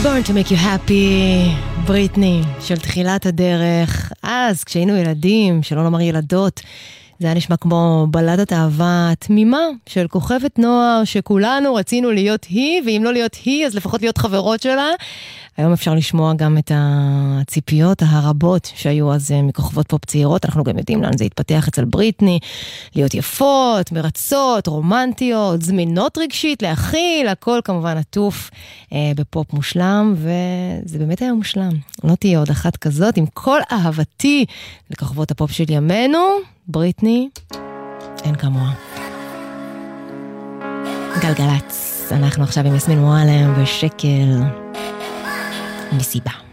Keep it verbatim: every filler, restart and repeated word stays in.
Born to make you happy, בריטני, של תחילת הדרך. אז כשהיינו ילדים, שלא נאמר ילדות, זה היה נשמע כמו בלדת אהבה תמימה של כוכבת נוער שכולנו רצינו להיות היא, ואם לא להיות היא, אז לפחות להיות חברות שלה. היום אפשר לשמוע גם את הציפיות הרבות שהיו אז מכוכבות פופ צעירות. אנחנו גם יודעים לאן זה התפתח אצל בריטני, להיות יפות, מרצות, רומנטיות, זמינות רגשית, להכיל, הכל כמובן עטוף אה, בפופ מושלם, וזה באמת היה מושלם. לא תהיה עוד אחת כזאת, עם כל אהבתי לכוכבות הפופ של ימינו, בריטני, אין כמוה. גלגלץ, אנחנו עכשיו עם יסמין מועלם ושקל מסיבה.